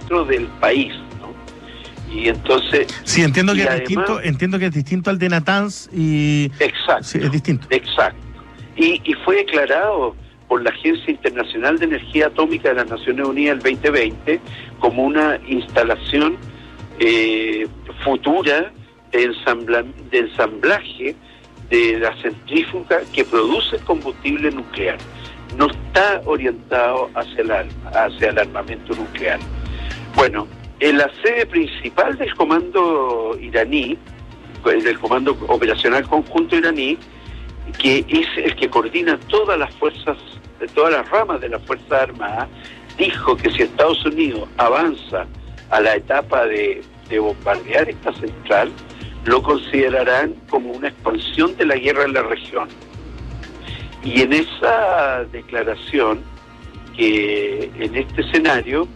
dentro del país, ¿no? Y entonces... Sí, entiendo que es distinto al de Natanz y... Exacto. Sí, es distinto. Exacto. Y fue declarado por la Agencia Internacional de Energía Atómica de las Naciones Unidas el 2020 como una instalación futura de ensamblaje de la centrífuga que produce combustible nuclear. No está orientado hacia el armamento nuclear. Bueno, en la sede principal del comando iraní, del Comando Operacional Conjunto iraní, que es el que coordina todas las fuerzas, todas las ramas de las Fuerzas Armadas, dijo que si Estados Unidos avanza a la etapa de bombardear esta central, lo considerarán como una expansión de la guerra en la región. Y en esa declaración, que en este escenario,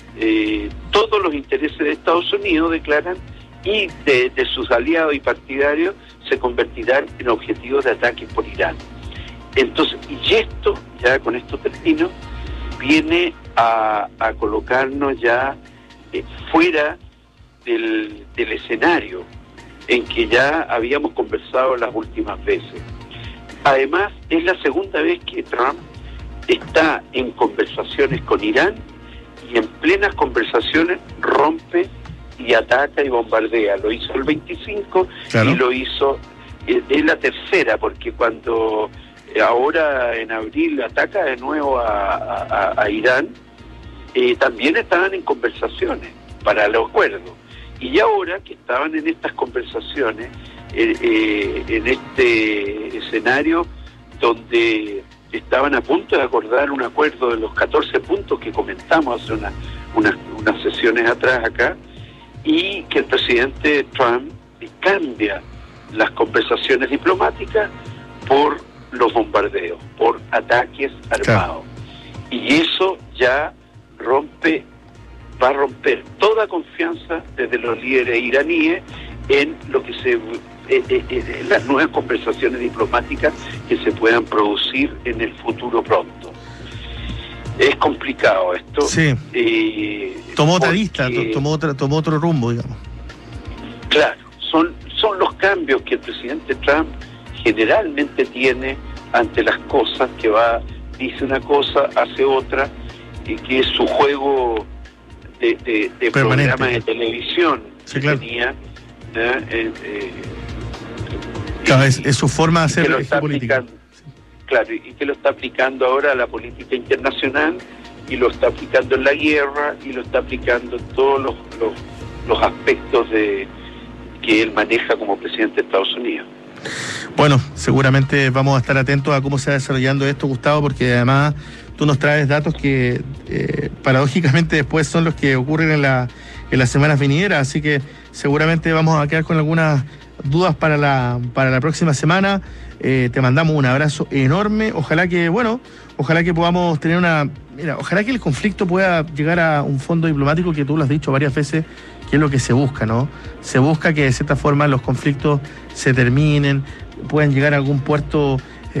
todos los intereses de Estados Unidos declaran y de sus aliados y partidarios se convertirán en objetivos de ataque por Irán. Entonces, y esto, ya con esto termino, viene a colocarnos ya fuera del escenario en que ya habíamos conversado las últimas veces. Además, es la segunda vez que Trump está en conversaciones con Irán y en plenas conversaciones rompe y ataca y bombardea. Lo hizo el 25, claro. Y lo hizo, es la tercera, porque cuando ahora en abril ataca de nuevo a Irán, también estaban en conversaciones para el acuerdo. Y ahora que estaban en estas conversaciones, en este escenario donde estaban a punto de acordar un acuerdo de los 14 puntos que comentamos hace unas sesiones atrás acá, y que el presidente Trump cambia las conversaciones diplomáticas por los bombardeos, por ataques armados. Claro. Y eso ya va a romper toda confianza desde los líderes iraníes en lo que en las nuevas conversaciones diplomáticas que se puedan producir en el futuro pronto. Es complicado esto. Sí. Tomó otra vista, tomó otro rumbo, digamos. Claro, son los cambios que el presidente Trump generalmente tiene ante las cosas, que dice una cosa, hace otra, y que es su juego de programa de televisión. Sí, claro. Tenía. Claro, es su forma de hacer política. Claro, y que lo está aplicando ahora a la política internacional, y lo está aplicando en la guerra, y lo está aplicando en todos los aspectos que él maneja como presidente de Estados Unidos. Bueno, seguramente vamos a estar atentos a cómo se va desarrollando esto, Gustavo, porque además tú nos traes datos que paradójicamente después son los que ocurren en las semanas venideras, así que seguramente vamos a quedar con algunas dudas para la próxima semana. Te mandamos un abrazo enorme. Ojalá que podamos tener ojalá que el conflicto pueda llegar a un fondo diplomático, que tú lo has dicho varias veces, que es lo que se busca, ¿no? Se busca que de cierta forma los conflictos se terminen, puedan llegar a algún puerto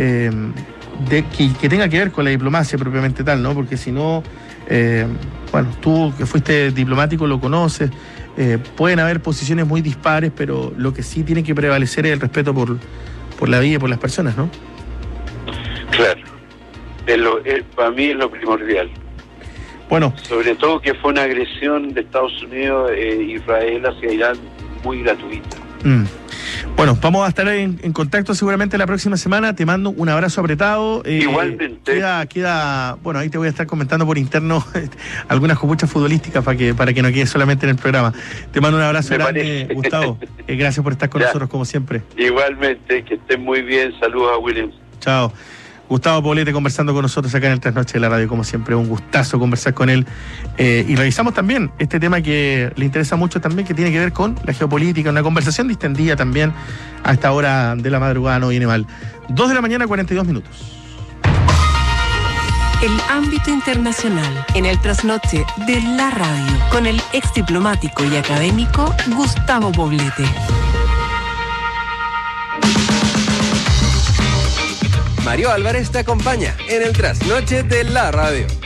que tenga que ver con la diplomacia propiamente tal, ¿no? Porque si no, tú que fuiste diplomático lo conoces, pueden haber posiciones muy dispares, pero lo que sí tiene que prevalecer es el respeto por la vida y por las personas, ¿no? Claro, para mí es lo primordial. Bueno, sobre todo que fue una agresión de Estados Unidos Israel hacia Irán muy gratuita. Bueno, vamos a estar en contacto seguramente la próxima semana. Te mando un abrazo apretado. Igualmente. Bueno, ahí te voy a estar comentando por interno algunas copuchas futbolísticas para que no quede solamente en el programa. Te mando un abrazo grande, Gustavo. Gracias por estar con nosotros como siempre. Igualmente, que estén muy bien. Saludos a Williams. Chao. Gustavo Poblete conversando con nosotros acá en el Trasnoche de la Radio, como siempre, un gustazo conversar con él. Y revisamos también este tema que le interesa mucho también, que tiene que ver con la geopolítica, una conversación distendida también a esta hora de la madrugada, no viene mal. 2:42 a.m. El ámbito internacional en el Trasnoche de la Radio, con el ex diplomático y académico Gustavo Poblete. Mario Álvarez te acompaña en el Trasnoche de la Radio.